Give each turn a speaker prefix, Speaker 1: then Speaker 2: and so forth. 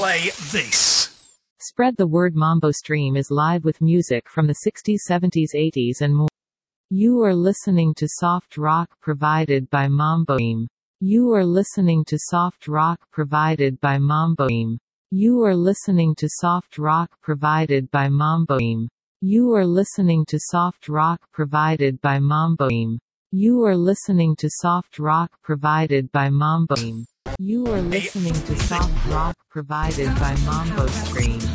Speaker 1: play this.
Speaker 2: Spread the Word Mambo Stream is live with music from the 60s, 70s, 80s and more. You are listening to soft rock provided by Mambo Stream. You are listening to soft rock provided by Mambo Stream. You are listening to soft rock provided by Mambo Stream. You are listening to soft rock provided by Mambo Stream. You are listening to soft rock provided by Mambo Stream. You are listening to soft rock provided by Mambo Stream.